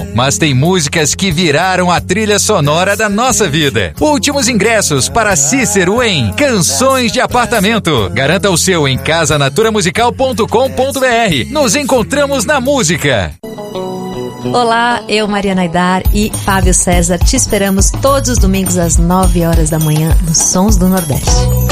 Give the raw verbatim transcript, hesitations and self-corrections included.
mas tem músicas que viraram a trilha sonora da nossa vida. Últimos ingressos para Cícero em Canções de Apartamento. Garanta o seu em casa natura musical ponto com ponto br. Nos encontramos na música. Olá, eu, Mariana Aidar e Fábio César te esperamos todos os domingos às nove horas da manhã nos Sons do Nordeste.